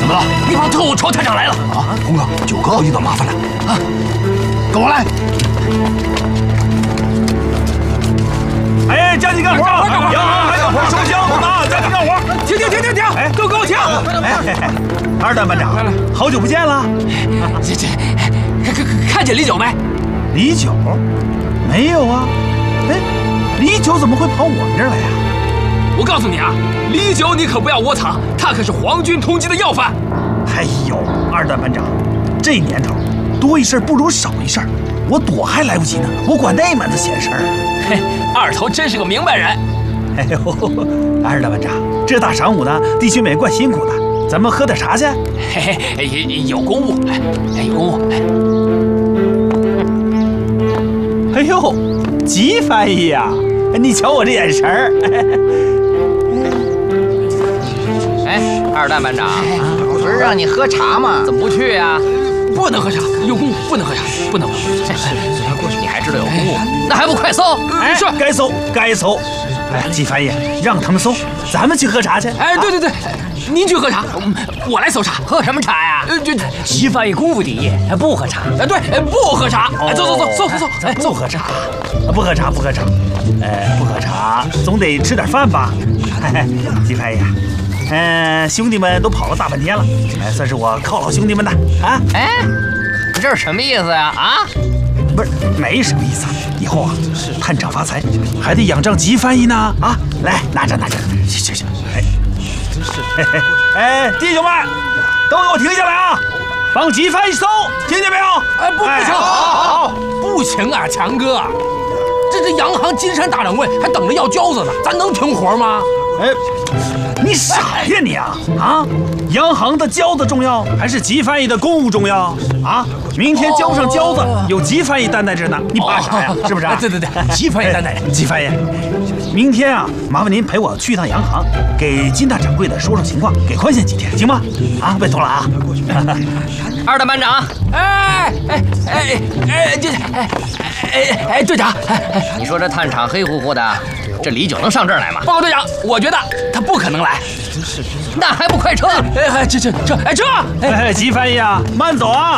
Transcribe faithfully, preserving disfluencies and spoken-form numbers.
怎么了？ 一帮特务朝探长来了！ 啊，红哥，九哥遇到麻烦了啊！跟我来。 哎，加紧干活！杨航还有活收箱子呢，加紧干活！ 停停停停停！哎，都给我停！ 哎，二段班长，好久不见了。 这这，看看看见李九没？ 李九？没有啊。哎，李九怎么会跑我们这儿来呀？ 我告诉你啊，李九你可不要窝藏，他可是皇军通缉的要犯。 哎呦，二段班长，这年头多一事不如少一事，我躲还来不及呢，我管那门子闲事儿。 嘿，二头真是个明白人。 哎呦，二段班长，这大晌午的，弟兄们怪辛苦的，咱们喝点茶去。 嘿嘿，有公务，哎，有公务。 哎呦，吉翻译呀，你瞧我这眼神儿。 哎，二蛋班长， 不是让你喝茶吗？ 怎么不去呀？ 不能喝茶，有公务，不能喝茶，不能。 你还知道有公务？那还不快搜？ 哎，是该搜该搜。哎，季翻译，让他们搜，咱们去喝茶去。 哎，对对对，您去喝茶，我来搜查。 喝什么茶呀？ 呃，这齐翻译功夫第一，不喝茶。 哎，对，不喝茶。哎，走走走，搜搜搜， 哎，不喝茶，不喝茶，不喝茶。哎，不喝茶，总得吃点饭吧？季翻译。嗯，兄弟们都跑了大半天了，哎，算是我犒劳兄弟们的啊！ 哎，你这是什么意思呀？啊， 不是，没什么意思。以后啊，探长发财还得仰仗吉翻译呢啊！来，拿着拿着，去去去！哎，真是，哎哎，弟兄们，都给我停下来啊！帮吉翻译搜，听见没有？ 哎，不不行，好，不行啊，强哥，这这洋行金山大掌柜还等着要交子呢，咱能停活吗？ 哎。你傻呀你啊啊！洋行的交子重要，还是吉翻译的公务重要啊？明天交上交子，有吉翻译担待着呢，你怕啥呀？是不是？ 对对对，吉翻译担待着。 吉翻译，明天啊，麻烦您陪我去一趟洋行，给金大掌柜的说说情况，给宽限几天，行吗？啊，拜托了啊！ 二大班长， 哎哎哎哎，这哎哎哎，队长， 你说这探长黑乎乎的。这李九能上这儿来吗？ 报告队长，我觉得他不可能来。 那还不快撤？ 哎，这这这，哎撤！ 哎，吉翻译啊，慢走啊！